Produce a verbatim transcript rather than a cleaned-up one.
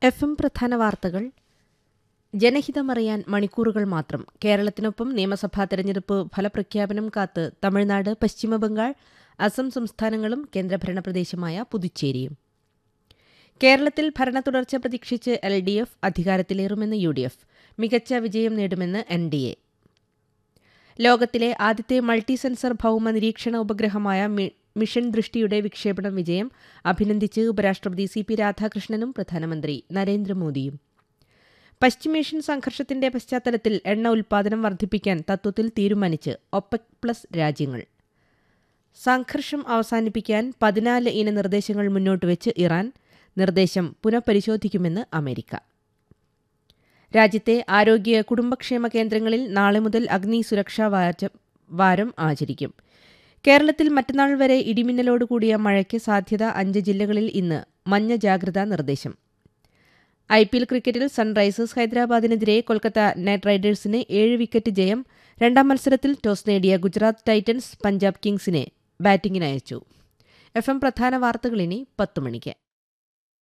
F M പ്രധാന വാർത്തകൾ. ജനഹിതമറിയാൻ മണിക്കൂറുകൾ മാത്രം. കേരളത്തിനൊപ്പം നിയമസഭാ തെരഞ്ഞെടുപ്പ് ഫലപ്രഖ്യാപനം കാത്ത് തമിഴ്നാട്, പശ്ചിമബംഗാൾ, അസം സംസ്ഥാനങ്ങളും കേന്ദ്രഭരണ പ്രദേശമായ പുതുച്ചേരിയും. കേരളത്തിൽ ഭരണത്തുടർച്ച പ്രതീക്ഷിച്ച് L D F, അധികാരത്തിലേറുമെന്ന് U D F, മികച്ച വിജയം നേടുമെന്ന് എൻ ഡി എ. ലോകത്തിലെ ആദ്യത്തെ മൾട്ടി സെൻസർ ഭൌമ നിരീക്ഷണ ഉപഗ്രഹമായ മിഷൻ ദൃഷ്ടിയുടെ വിക്ഷേപണം വിജയം അഭിനന്ദിച്ച് ഉപരാഷ്ട്രപതി സി പി രാധാകൃഷ്ണനും പ്രധാനമന്ത്രി നരേന്ദ്രമോദിയും. പശ്ചിമേഷ്യൻ സംഘർഷത്തിന്റെ പശ്ചാത്തലത്തിൽ എണ്ണ ഉൽപ്പാദനം വർദ്ധിപ്പിക്കാൻ തത്വത്തിൽ തീരുമാനിച്ച് ഒപെക് പ്ലസ് രാജ്യങ്ങൾ. സംഘർഷം അവസാനിപ്പിക്കാൻ പതിനാല് ഇന നിർദ്ദേശങ്ങൾ മുന്നോട്ടുവെച്ച് ഇറാൻ. നിർദ്ദേശം പുനഃപരിശോധിക്കുമെന്ന് അമേരിക്ക. രാജ്യത്തെ ആരോഗ്യ കുടുംബക്ഷേമ കേന്ദ്രങ്ങളിൽ നാളെ മുതൽ അഗ്നി സുരക്ഷാ വാരം ആചരിക്കും. കേരളത്തിൽ മറ്റന്നാൾ വരെ ഇടിമിന്നലോടുകൂടിയ മഴയ്ക്ക് സാധ്യത. അഞ്ച് ജില്ലകളിൽ ഇന്ന് മഞ്ഞ ജാഗ്രതാ നിർദ്ദേശം. ഐ പി എൽ ക്രിക്കറ്റിൽ സൺറൈസേഴ്സ് ഹൈദരാബാദിനെതിരെ കൊൽക്കത്ത നൈറ്റ് റൈഡേഴ്സിന് ഏഴ് വിക്കറ്റ് ജയം. രണ്ടാം മത്സരത്തിൽ ടോസ് നേടിയ ഗുജറാത്ത് ടൈറ്റൻസ് പഞ്ചാബ് കിങ്സിനെ ബാറ്റിംഗിനയച്ചു. എഫ് എം പ്രധാന വാർത്തകൾ ഇനി പത്ത് മണിക്ക്.